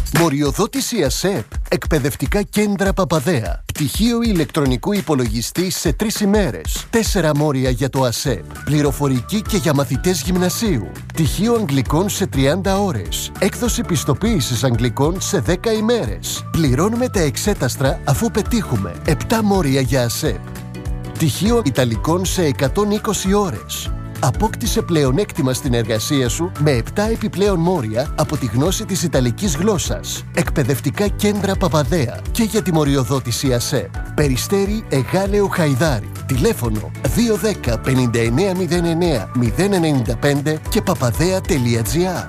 Μοριοδότηση ΑΣΕΠ. Εκπαιδευτικά κέντρα Παπαδέα. Πτυχίο ηλεκτρονικού υπολογιστή σε 3 ημέρες. 4 μόρια για το ΑΣΕΠ. Πληροφορική και για μαθητές γυμνασίου. Πτυχίο αγγλικών σε 30 ώρες. Έκδοση πιστοποίησης αγγλικών σε 10 ημέρες. Πληρώνουμε τα εξέταστρα αφού πετύχουμε. 7 μόρια για ΑΣΕΠ. Πτυχίο ιταλικών σε 120 ώρες. Απόκτησε πλεονέκτημα στην εργασία σου με 7 επιπλέον μόρια από τη γνώση της ιταλικής γλώσσας. Εκπαιδευτικά κέντρα Παπαδέα και για τη μοριοδότηση ΑΣΕΠ. Περιστέρι Εγάλεο Χαϊδάρι. Τηλέφωνο 210 5909 095 και papadea.gr.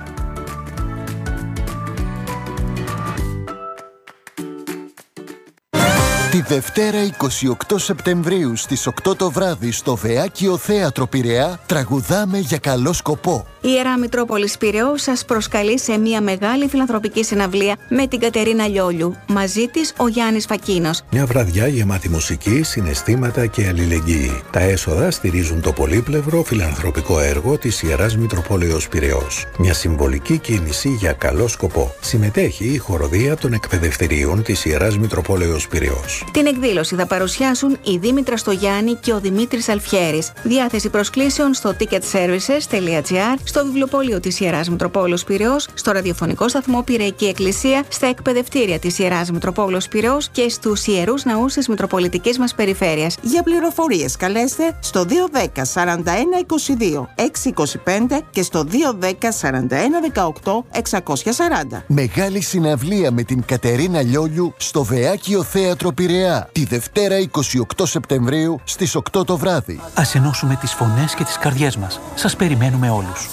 Τη Δευτέρα 28 Σεπτεμβρίου στις 8 το βράδυ στο Βεάκιο Θέατρο Πειραιά τραγουδάμε για καλό σκοπό. Η Ιερά Μητρόπολης Πειραιώς σας προσκαλεί σε μια μεγάλη φιλανθρωπική συναυλία με την Κατερίνα Λιόλιου. Μαζί της ο Γιάννης Φακίνος. Μια βραδιά γεμάτη μουσική, συναισθήματα και αλληλεγγύη. Τα έσοδα στηρίζουν το πολύπλευρο φιλανθρωπικό έργο της Ιεράς Μητροπόλεως Πειραιώς. Μια συμβολική κίνηση για καλό σκοπό. Συμμετέχει η χοροδία των εκπαιδευτηρίων της Ιεράς Μητροπόλεως Πειραιώς. Την εκδήλωση θα παρουσιάσουν η Δήμητρα Στογιάννη και ο Δημήτρης Αλφιέρης. Διάθεση προσκλήσεων στο ticketservices.gr, στο βιβλιοπωλείο της Ιεράς Μητροπόλεως Πειραιώς, στο ραδιοφωνικό σταθμό Πειραϊκή Εκκλησία, στα εκπαιδευτήρια της Ιεράς Μητροπόλεως Πειραιώς και στους ιερούς ναούς της Μητροπολιτικής μας περιφέρειας. Για πληροφορίες καλέστε στο 210 41 22 625 και στο 210 41 18 640. Μεγάλη συναυλία με την Κατερίνα Λιόλιου στο Βεάκιο Θέατρο Πειραιά τη Δευτέρα 28 Σεπτεμβρίου στις 8 το βράδυ. Ας ενώσουμε τις φωνές και τις καρδιές μας. Σας περιμένουμε όλους.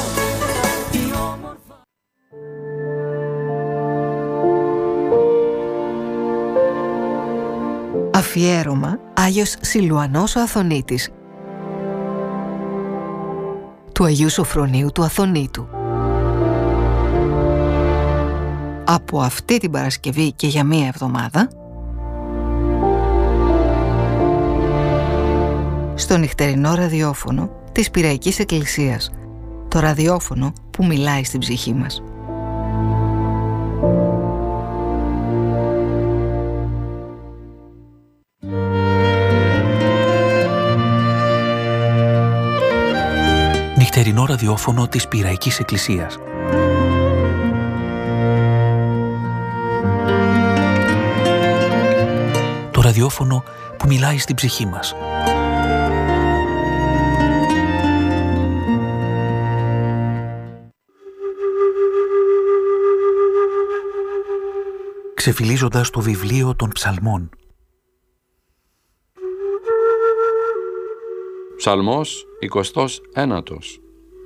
Αφιέρωμα Άγιος Σιλουανός ο Αθωνίτης του Αγίου Σοφρονίου του Αθωνίτου. Από αυτή την Παρασκευή και για μία εβδομάδα στο νυχτερινό ραδιόφωνο της Πειραϊκής Εκκλησίας, το ραδιόφωνο που μιλάει στην ψυχή μας. Νυχτερινό ραδιόφωνο της Πειραϊκής Εκκλησίας. Το ραδιόφωνο που μιλάει στην ψυχή μας. Ξεφυλίζοντας το βιβλίο των ψαλμών. Ψαλμός 29.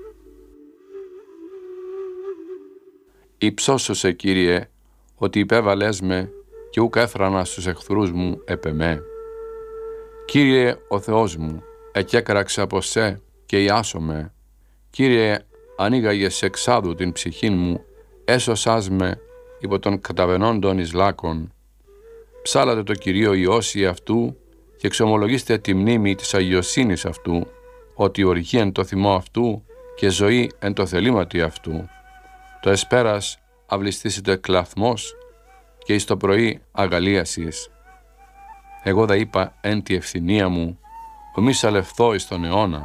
Υψώσωσε, Κύριε, ότι υπέβαλες με και ουκ έφρανα στους εχθρούς μου επ' Κύριε ο Θεός μου, εκέκραξα από σε και ιάσομαι. Κύριε, ανοίγαγες εξάδου την ψυχήν μου, έσωσάς με υπό των καταβενόντων εις λάκων. Ψάλατε το Κυρίο η όσοι αυτού και εξομολογήστε τη μνήμη της αγιοσύνης αυτού, ότι οργή εν το θυμό αυτού και ζωή εν το θελήματι αυτού. Το εσπέρας αυλιστήσετε κλαθμός και εις το πρωί αγαλίασις. Εγώ δα είπα εν τη ευθυνία μου, ομοίς σαλευθώ εις τον αιώνα.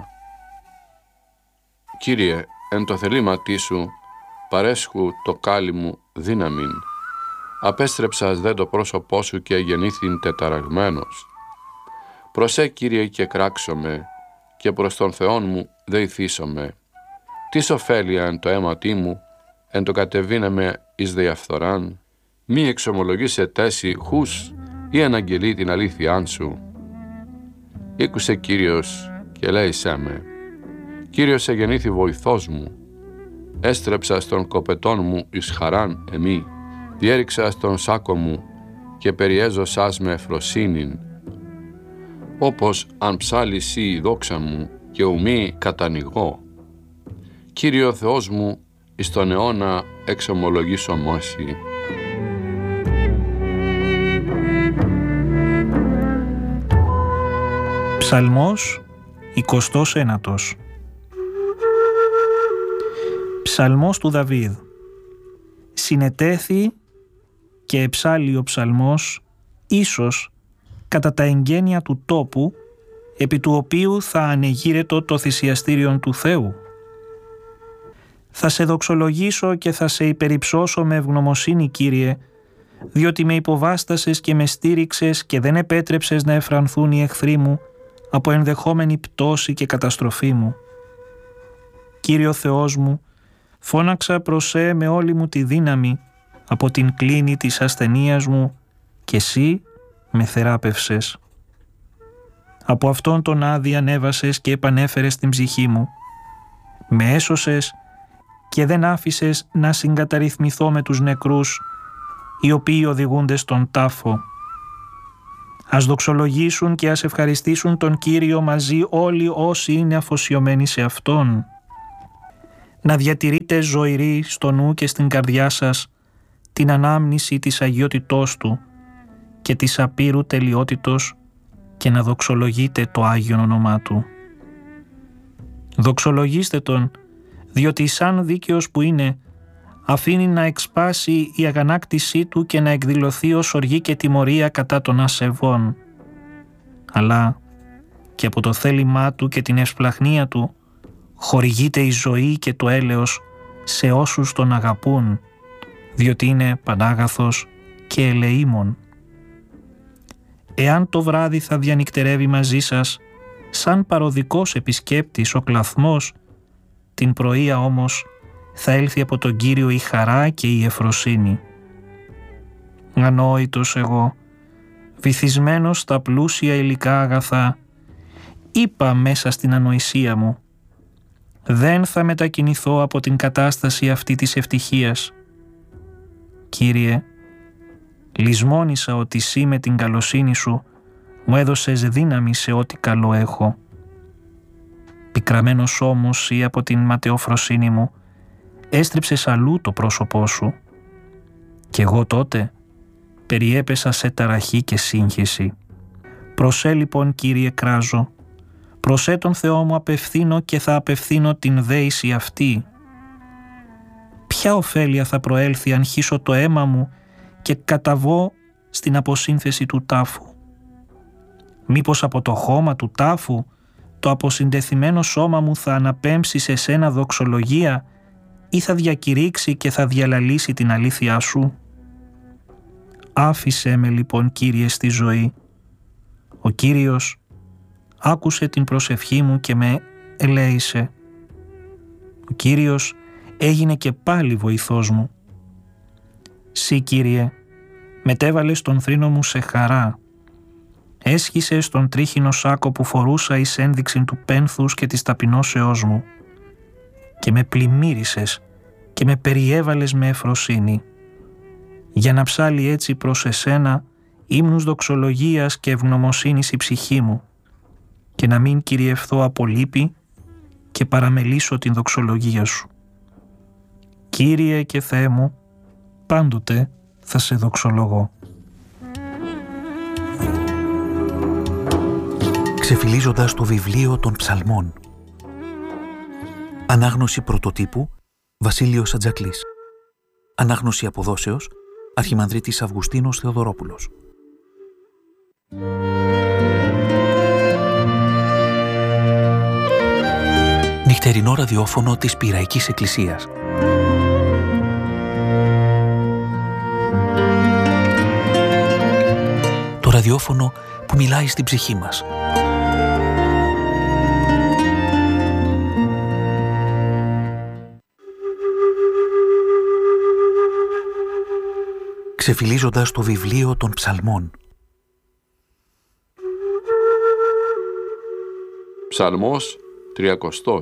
Κύριε, εν το θελήματί σου παρέσχου το κάλλι μου δύναμην. Απέστρεψας δε το πρόσωπό σου και γεννήθην τεταραγμένος. Προσέ, Κύριε, και κράξομαι και προς τον Θεόν μου δεηθήσομαι. Τι ωφέλεια εν το αίματί μου, εν το κατεβήναμε εις διαφθοράν. Μη εξομολογήσε τέση χούς ή αναγγελεί την αλήθειάν σου. Ήκουσε, Κύριος, και λέησέ με. Κύριος εγεννήθη βοηθός μου. Έστρεψα στον κοπετόν μου εις χαράν εμή. Διέριξα στον σάκο μου και περιέζωσάς με εφροσύνην. Όπως αν ψάλισι η δόξα μου και ουμή κατανοιγώ. Κύριο Θεός μου, εις τον αιώνα εξομολογήσω μόση. Ψαλμός 29. Ψαλμός του Δαβίδ. Συνετέθη και εψάλλει ο ψαλμός, ίσως κατά τα εγγένεια του τόπου, επί του οποίου θα ανεγείρετο το θυσιαστήριον του Θεού. Θα σε δοξολογήσω και θα σε υπερυψώσω με ευγνωμοσύνη, Κύριε, διότι με υποβάστασες και με στήριξες και δεν επέτρεψες να εφρανθούν οι εχθροί μου από ενδεχόμενη πτώση και καταστροφή μου. Κύριο Θεός μου, φώναξα προς σε με όλη μου τη δύναμη από την κλίνη της ασθενείας μου και εσύ με θεράπευσες. Από αυτόν τον άδει ανέβασες και επανέφερες την ψυχή μου. Με έσωσες και δεν άφησες να συγκαταρρυθμηθώ με τους νεκρούς, οι οποίοι οδηγούνται στον τάφο. Ας δοξολογήσουν και ας ευχαριστήσουν τον Κύριο μαζί όλοι όσοι είναι αφοσιωμένοι σε Αυτόν. Να διατηρείτε ζωηρή στο νου και στην καρδιά σας την ανάμνηση της αγιότητός Του και της απείρου τελειότητος και να δοξολογείτε το Άγιον όνομά Του. Δοξολογήστε Τον, διότι σαν δίκαιος που είναι, αφήνει να εξπάσει η αγανάκτησή Του και να εκδηλωθεί ως οργή και τιμωρία κατά των ασεβών. Αλλά και από το θέλημά Του και την ευσπλαχνία Του χορηγείται η ζωή και το έλεος σε όσους Τον αγαπούν, διότι είναι πανάγαθος και ελεήμων. Εάν το βράδυ θα διανυκτερεύει μαζί σας, σαν παροδικός επισκέπτης ο κλαθμός, την πρωία όμως θα έλθει από τον Κύριο η χαρά και η ευφροσύνη. Ανόητος εγώ, βυθισμένος στα πλούσια υλικά αγαθά, είπα μέσα στην ανοησία μου, δεν θα μετακινηθώ από την κατάσταση αυτή της ευτυχίας. Κύριε, λησμόνησα ότι εσύ με την καλοσύνη σου μου έδωσες δύναμη σε ό,τι καλό έχω. Πικραμένος όμως ή από την ματαιοφροσύνη μου έστριψες αλλού το πρόσωπό σου και εγώ τότε περιέπεσα σε ταραχή και σύγχυση. Προσέ λοιπόν, Κύριε, κράζω, προσέ τον Θεό μου απευθύνω και θα απευθύνω την δέηση αυτή. Ποια ωφέλεια θα προέλθει αν χύσω το αίμα μου και καταβώ στην αποσύνθεση του τάφου? Μήπως από το χώμα του τάφου το αποσυντεθειμένο σώμα μου θα αναπέμψει σε σένα δοξολογία ή θα διακηρύξει και θα διαλαλήσει την αλήθειά σου? Άφησέ με λοιπόν, Κύριε, στη ζωή. Ο Κύριος άκουσε την προσευχή μου και με ελέησε. Ο Κύριος έγινε και πάλι βοηθός μου. Συ, Κύριε, μετέβαλες τον θρήνο μου σε χαρά. Έσχισες τον τρίχινο σάκο που φορούσα εις ένδειξη του πένθους και της ταπεινώσεώς μου και με πλημμύρισες και με περιέβαλες με ευφροσύνη, για να ψάλει έτσι προς εσένα ύμνους δοξολογίας και ευγνωμοσύνης η ψυχή μου και να μην κυριευθώ από λύπη και παραμελήσω την δοξολογία σου. Κύριε και Θεέ μου, πάντοτε θα σε δοξολογώ. Ξεφυλίζοντας το βιβλίο των ψαλμών. Ανάγνωση πρωτοτύπου Βασίλειος Ατζακλής. Ανάγνωση αποδόσεως Αρχιμανδρίτης Αυγουστίνος Θεοδωρόπουλος. Νυχτερινό ραδιόφωνο της Πειραϊκής Εκκλησίας. Το ραδιόφωνο που μιλάει στην ψυχή μας. Ξεφυλίζοντας το βιβλίο των ψαλμών. Ψαλμός 30.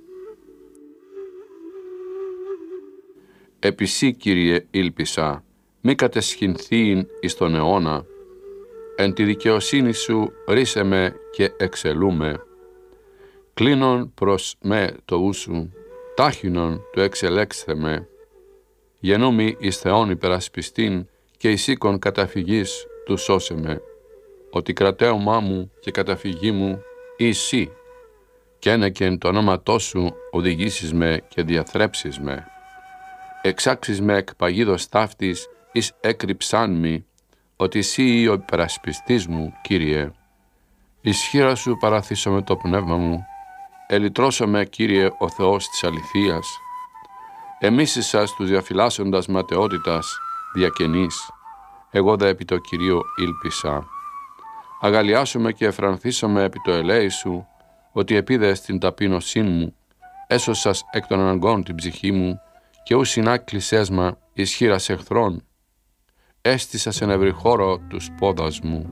Επί σύ, Κύριε, ήλπισα, μη κατεσχυνθείν εις τον αιώνα. Εν τη δικαιοσύνη σου ρίσε με και εξελούμε. Κλίνον προς με το ούσου, τάχινον του εξελέξθε με. Γενούμι εις Θεόν υπερασπιστήν και εις οίκον καταφυγής του σώσε με. Ότι κρατέωμά μου και καταφυγή μου εσύ, και ένεκεν το ονόματό σου οδηγήσεις με και διαθρέψεις με. Εξάξεις με εκ παγίδος ταύτης εις έκρυψάν μη, ότι εσύ ο υπερασπιστής μου, Κύριε. Εις χείρα σου παραθήσω με το πνεύμα μου, ελυτρώσω με, Κύριε, ο Θεός της αληθείας. Εμίσησα τους διαφυλάσσοντας ματαιότητας διακαινής, εγώ δε επί το Κυρίο ήλπισα. Αγαλιάσομαι και εφρανθήσομαι επί το ελέη σου, ότι επίδες την ταπείνωσή μου, έσωσας εκ των αναγκών την ψυχή μου, και ου συνάκλησές μα εις χείρας εχθρών. Έστησα σε ευρύ χώρο τους πόδας μου.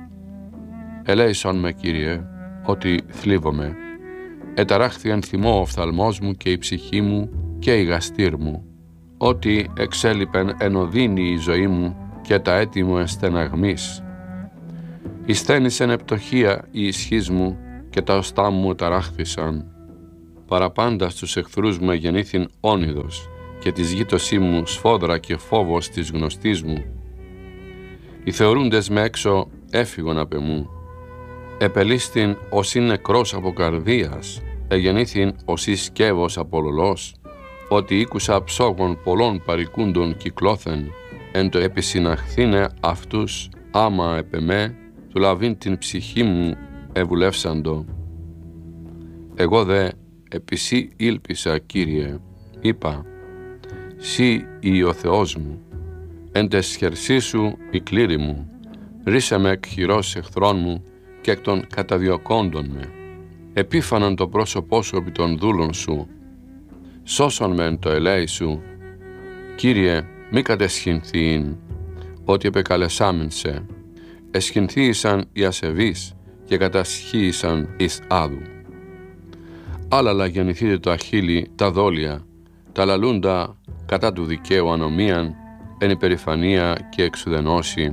Ελέησον με, Κύριε, ότι θλίβομαι. Εταράχθη εν θυμό ο οφθαλμός μου και η ψυχή μου και η γαστήρ μου. Ότι εξέλιπεν εν οδύνη η ζωή μου και τα έτη μου εν στεναγμής. Ισθένησεν επτοχία η ισχύς μου και τα οστά μου ταράχθησαν. Παραπάντα στους εχθρούς μου εγεννήθην όνειδος και της γείτοσή μου σφόδρα και φόβος της γνωστής μου. Οι θεωρούντες με έξω έφυγον απ' εμού. Επελίστην ως είναι νεκρός από καρδίας, εγεννήθην ως εις σκεύος απολολός, ότι ήκουσα ψόγων πολλών παρικούντων κυκλώθεν, εν το επισυναχθήνε αυτούς άμα επ' εμέ, του λαβήν την ψυχή μου ευουλεύσαντο. Εγώ δε επί σύ ήλπισα, Κύριε, είπα, σύ ή ο Θεός μου, εν τες χερσί σου η κλήρη μου, ρίσε με εκ χειρός εχθρών μου και εκ των καταδιωκόντων με. Επίφαναν το πρόσωπό σου επί των δούλων σου, σώσον με εν το ελέη σου. Κύριε, μη κατεσχυνθείην, ότι επεκαλεσάμεν σε. Εσχυνθείησαν οι ασεβείς και κατασχύησαν εις άδου. Άλλαλα γεννηθείτε το αχίλι τα δόλια, τα λαλούντα κατά του δικαίου ανομίαν, εν υπερηφανία και εξουδενώση.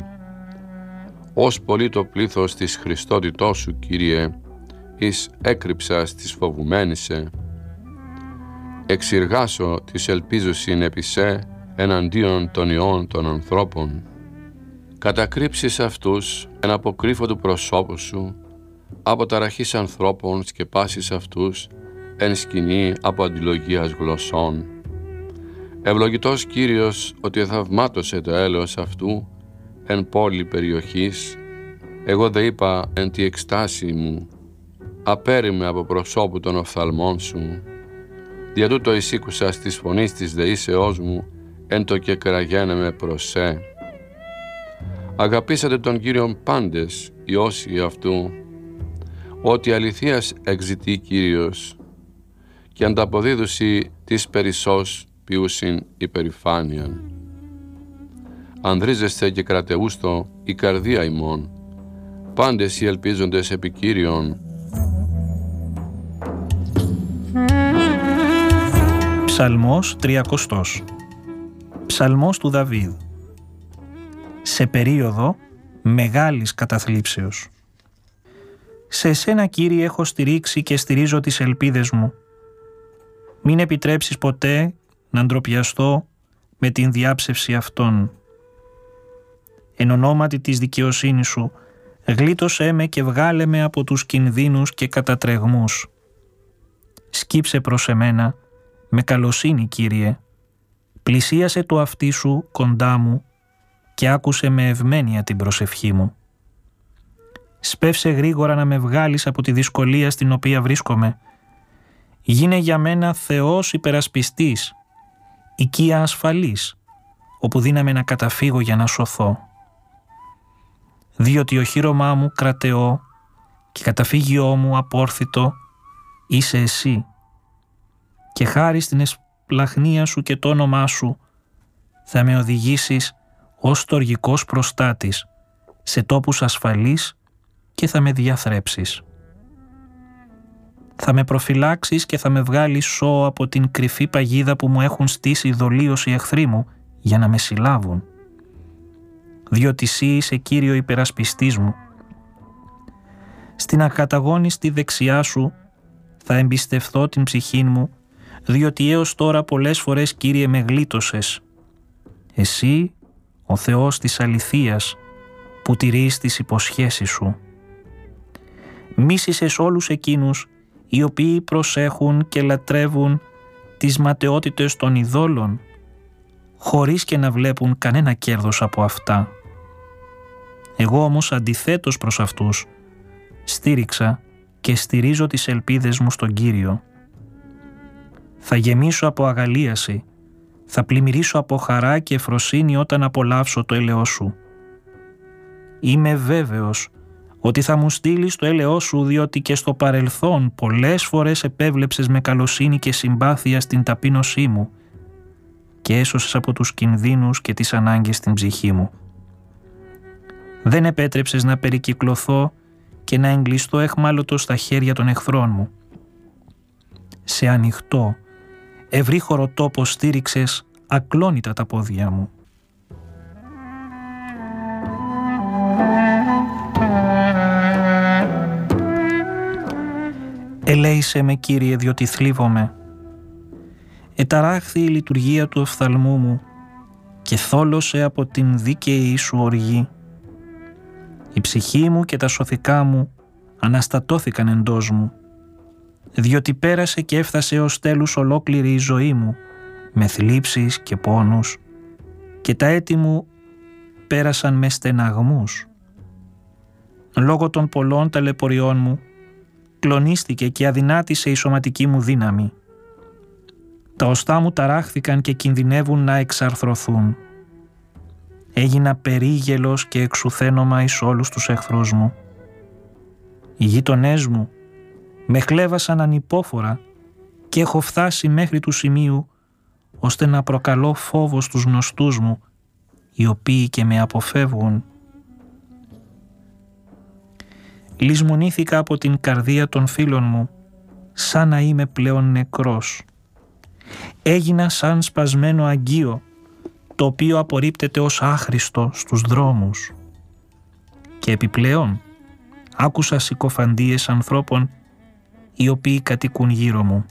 Ως πολύ το πλήθος της Χριστότητός σου, Κύριε, εις έκρυψας της φοβουμένησε. Εξηργάσω της ελπίζωσιν επί σε εναντίον των ιών των ανθρώπων. Κατακρύψεις αυτούς εν αποκρύφω του προσώπου σου, από ταραχής ανθρώπων σκεπάσεις αυτούς εν σκηνή από αντιλογίας γλωσσών. Ευλογητός Κύριος ότι θαυμάτωσε το έλεος αυτού εν πόλη περιοχής, εγώ δε είπα εν τη εκστάση μου, απέρριμε από προσώπου των οφθαλμών σου. Δια τούτο εισήκουσα στις φωνής της δεήσεώς μου, εν το και κραγένε προς σε. Αγαπήσατε τον Κύριον πάντες οι όσοι αυτού, ότι αληθείας εξητεί Κύριος, και ανταποδίδουση της περισσός ποιούσιν υπερηφάνειαν. Ανδρίζεστε και κρατεούστο η καρδία ημών, πάντες οι ελπίζοντες επί Κύριον. Ψαλμός 30. Ψαλμός του Δαβίδ. Σε περίοδο μεγάλης καταθλίψεως. Σε εσένα, Κύριε, έχω στηρίξει και στηρίζω τις ελπίδες μου. Μην επιτρέψεις ποτέ να ντροπιαστώ με την διάψευση αυτών. Εν ονόματι της δικαιοσύνης σου, γλίτωσέ με και βγάλε με από τους κινδύνους και κατατρεγμούς. Σκύψε προς εμένα με καλοσύνη, Κύριε. Πλησίασε το αυτί σου κοντά μου και άκουσε με ευμένεια την προσευχή μου. Σπεύσε γρήγορα να με βγάλεις από τη δυσκολία στην οποία βρίσκομαι. Γίνε για μένα Θεός υπερασπιστής, οικία ασφαλής, όπου δύναμαι να καταφύγω για να σωθώ. Διότι οχύρωμά μου κρατεώ και καταφύγιό μου απόρθητο είσαι εσύ, και χάρη στην εσπλαχνία σου και το όνομά σου θα με οδηγήσεις ως στοργικός προστάτης σε τόπους ασφαλείς και θα με διαθρέψεις. Θα με προφυλάξεις και θα με βγάλεις σώο από την κρυφή παγίδα που μου έχουν στήσει δολίως οι εχθροί μου για να με συλλάβουν. Διότι εσύ είσαι Κύριο υπερασπιστής μου. Στην ακαταγώνιστη δεξιά σου θα εμπιστευθώ την ψυχή μου, διότι έως τώρα πολλές φορές, Κύριε, με γλίτωσες. Εσύ, ο Θεός της αληθείας, που τηρείς τις υποσχέσεις σου. Μίσησες όλους εκείνους οι οποίοι προσέχουν και λατρεύουν τις ματαιότητες των ειδόλων, χωρίς και να βλέπουν κανένα κέρδος από αυτά. Εγώ όμως, αντιθέτως προς αυτούς, στήριξα και στηρίζω τις ελπίδες μου στον Κύριο. Θα γεμίσω από αγαλίαση, θα πλημμυρίσω από χαρά και ευφροσύνη όταν απολαύσω το έλεος σου. Είμαι βέβαιος ότι θα μου στείλεις το έλεος σου, διότι και στο παρελθόν πολλές φορές επέβλεψες με καλοσύνη και συμπάθεια στην ταπείνωσή μου και έσωσες από τους κινδύνους και τις ανάγκες στην ψυχή μου. Δεν επέτρεψες να περικυκλωθώ και να εγκλειστώ εχμάλωτος στα χέρια των εχθρών μου. Σε ανοιχτό, ευρύχωρο τόπο στήριξες ακλόνητα τα πόδια μου. Ελέησέ με, Κύριε, διότι θλίβομαι. Εταράχθη η λειτουργία του οφθαλμού μου και θόλωσε από την δίκαιη σου οργή. Η ψυχή μου και τα σωθικά μου αναστατώθηκαν εντός μου, διότι πέρασε και έφτασε ως τέλους ολόκληρη η ζωή μου, με θλίψεις και πόνους, και τα έτη μου πέρασαν με στεναγμούς. Λόγω των πολλών ταλαιπωριών μου, κλονίστηκε και αδυνάτησε η σωματική μου δύναμη. Τα οστά μου ταράχθηκαν και κινδυνεύουν να εξαρθρωθούν. Έγινα περίγελος και εξουθένομα εις όλους τους εχθρούς μου. Οι γείτονές μου με χλέβασαν ανυπόφορα και έχω φτάσει μέχρι του σημείου ώστε να προκαλώ φόβο στους γνωστούς μου, οι οποίοι και με αποφεύγουν. Λησμονήθηκα από την καρδία των φίλων μου, σαν να είμαι πλέον νεκρός. Έγινα σαν σπασμένο αγγείο, το οποίο απορρίπτεται ως άχρηστο στους δρόμους. Και επιπλέον άκουσα συκοφαντίες ανθρώπων οι οποίοι κατοικούν γύρω μου.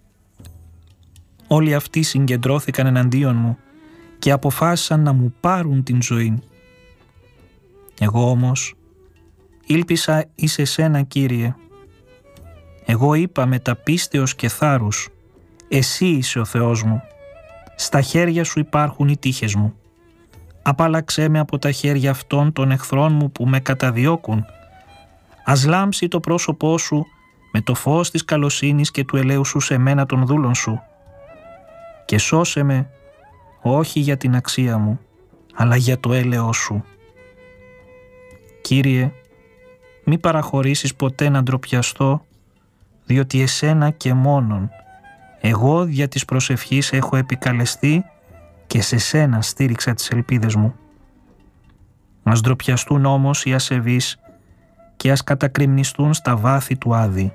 Όλοι αυτοί συγκεντρώθηκαν εναντίον μου και αποφάσισαν να μου πάρουν την ζωή. Εγώ όμως ήλπισα εις εσένα, Κύριε. Εγώ είπα με τα πίστεως και θάρρους, εσύ είσαι ο Θεός μου. Στα χέρια σου υπάρχουν οι τύχες μου. Απάλλαξέ με από τα χέρια αυτών των εχθρών μου που με καταδιώκουν. Ας λάμψει το πρόσωπό σου με το φως της καλοσύνης και του ελέου σου σε μένα των δούλων σου. Και σώσε με, όχι για την αξία μου, αλλά για το έλεος σου. Κύριε, μη παραχωρήσεις ποτέ να ντροπιαστώ, διότι εσένα και μόνον εγώ δια της προσευχής έχω επικαλεστεί και σε σένα στήριξα τις ελπίδες μου. Ας ντροπιαστούν όμως οι ασεβείς και ας κατακριμνιστούν στα βάθη του Άδη.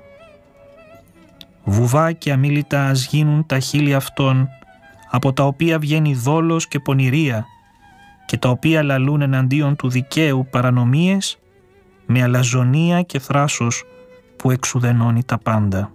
Βουβά και αμίλητα ας γίνουν τα χείλη αυτών, από τα οποία βγαίνει δόλος και πονηρία και τα οποία λαλούν εναντίον του δικαίου παρανομίες με αλαζονία και θράσος που εξουδενώνει τα πάντα.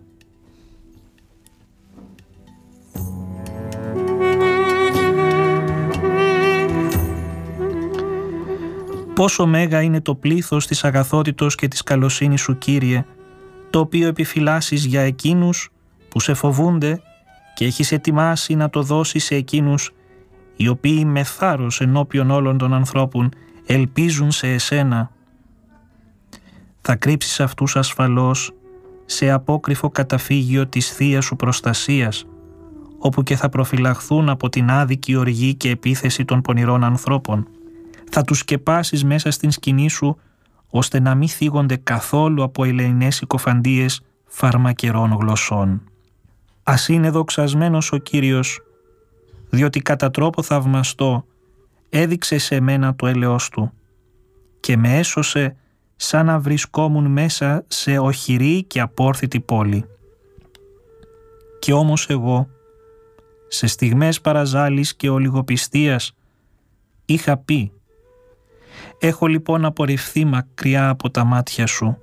Πόσο μέγα είναι το πλήθος της αγαθότητος και της καλοσύνης σου, Κύριε, το οποίο επιφυλάσσεις για εκείνους που σε φοβούνται και έχεις ετοιμάσει να το δώσεις σε εκείνους οι οποίοι με θάρρος ενώπιον όλων των ανθρώπων ελπίζουν σε εσένα. Θα κρύψεις αυτούς ασφαλώς σε απόκρυφο καταφύγιο της θείας σου προστασίας, όπου και θα προφυλαχθούν από την άδικη οργή και επίθεση των πονηρών ανθρώπων. Θα τους σκεπάσεις μέσα στην σκηνή σου, ώστε να μην θίγονται καθόλου από ελεηνές συκοφαντίες φαρμακερών γλωσσών. Ας είναι δοξασμένος ο Κύριος, διότι κατά τρόπο θαυμαστό έδειξε σε μένα το έλεος του και με έσωσε σαν να βρισκόμουν μέσα σε οχυρή και απόρθητη πόλη. Και όμως εγώ, σε στιγμές παραζάλης και ολιγοπιστίας, είχα πει: έχω λοιπόν απορριφθεί μακριά από τα μάτια σου.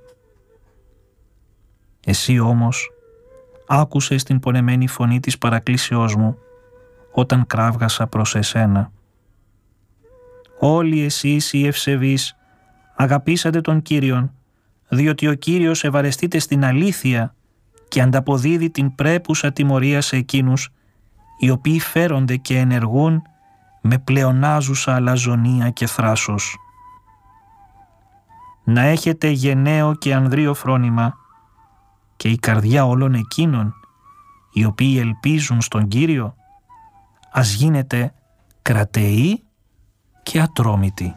Εσύ όμως άκουσες την πονεμένη φωνή της παρακλήσεώς μου όταν κράβγασα προς εσένα. Όλοι εσείς οι ευσεβείς αγαπήσατε τον Κύριον, διότι ο Κύριος ευαρεστείται στην αλήθεια και ανταποδίδει την πρέπουσα τιμωρία σε εκείνους οι οποίοι φέρονται και ενεργούν με πλεονάζουσα αλαζονία και θράσος. Να έχετε γενναίο και ανδρείο φρόνημα και η καρδιά όλων εκείνων οι οποίοι ελπίζουν στον Κύριο ας γίνεται κρατεή και ατρόμητη.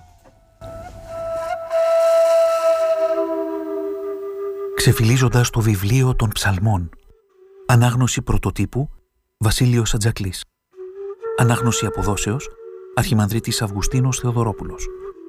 Ξεφυλίζοντας το βιβλίο των Ψαλμών. Ανάγνωση πρωτοτύπου Βασίλειος Ατζακλής. Ανάγνωση αποδόσεως Αρχιμανδρίτης Αυγουστίνος Θεοδωρόπουλος.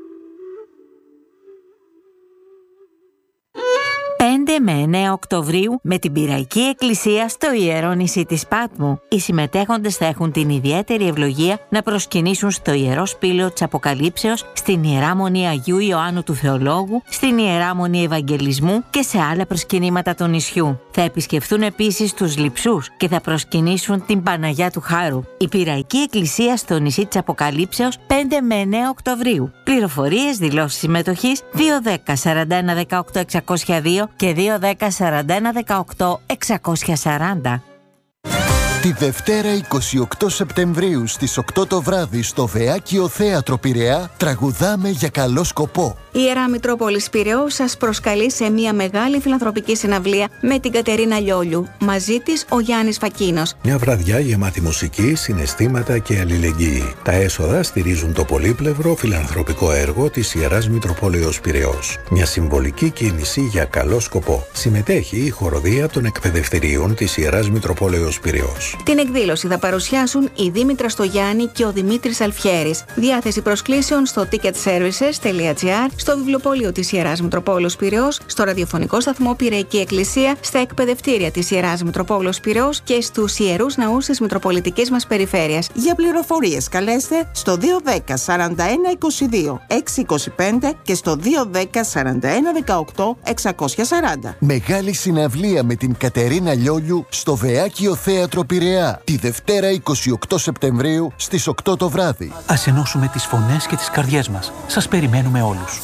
5 με 9 Οκτωβρίου με την Πειραϊκή Εκκλησία στο Ιερό Νησί της Πάτμου. Οι συμμετέχοντες θα έχουν την ιδιαίτερη ευλογία να προσκυνήσουν στο Ιερό Σπήλαιο της Αποκαλύψεως, στην Ιερά Μονή Αγίου Ιωάννου του Θεολόγου, στην Ιερά Μονή Ευαγγελισμού και σε άλλα προσκυνήματα του νησιού. Θα επισκεφθούν επίσης τους Λειψούς και θα προσκυνήσουν την Παναγιά του Χάρου. Η Πειραϊκή Εκκλησία στο Νησί της Αποκαλύψεως 5 με 9 Οκτωβρίου. Πληροφορίες, δηλώσεις συμμετοχής 210 41 18 602 και 210 41 18 640. Τη Δευτέρα 28 Σεπτεμβρίου στις 8 το βράδυ στο Βεάκιο Θέατρο Πειραιά τραγουδάμε για καλό σκοπό. Η Ιερά Μητρόπολης Πειραιώς σας προσκαλεί σε μια μεγάλη φιλανθρωπική συναυλία με την Κατερίνα Λιόλιου. Μαζί της ο Γιάννης Φακίνος. Μια βραδιά γεμάτη μουσική, συναισθήματα και αλληλεγγύη. Τα έσοδα στηρίζουν το πολύπλευρο φιλανθρωπικό έργο της Ιεράς Μητροπόλεως Πειραιώς. Μια συμβολική κίνηση για καλό σκοπό. Συμμετέχει η χοροδία των εκπαιδευτηρίων της Ιεράς Μητροπόλεως Πειραιώς. Την εκδήλωση θα παρουσιάσουν η Δήμητρα Στογιάννη και ο Δημήτρης Αλφιέρης. Διάθεση προσκλήσεων στο ticketservices.gr, στο βιβλιοπωλείο της Ιεράς Μητροπόλεως Πειραιώς, στο ραδιοφωνικό σταθμό Πειραϊκή Εκκλησία, στα εκπαιδευτήρια της Ιεράς Μητροπόλεως Πειραιώς και στους ιερούς ναούς της Μητροπολιτικής μας περιφέρειας. Για πληροφορίες καλέστε στο 210 41 22 625 και στο 210 41 18 640. Μεγάλη συναυλία με την Κατερίνα Λιόλιου στο Βεάκιο Θέατρο Πειραιά τη Δευτέρα 28 Σεπτεμβρίου στις 8 το βράδυ. Ας ενώσουμε τις φωνές και τις καρδιές μας. Σας περιμένουμε όλους.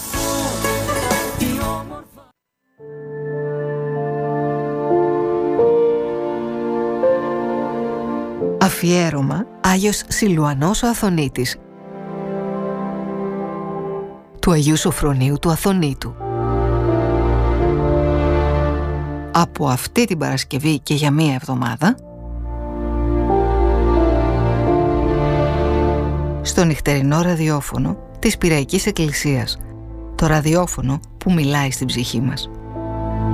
Αφιέρωμα Άγιος Σιλουανός ο Αθωνίτης του Αγίου Σοφρονίου του Αθωνίτου. Από αυτή την Παρασκευή και για μία εβδομάδα στο νυχτερινό ραδιόφωνο της Πειραϊκής Εκκλησίας, το ραδιόφωνο που μιλάει στην ψυχή μας.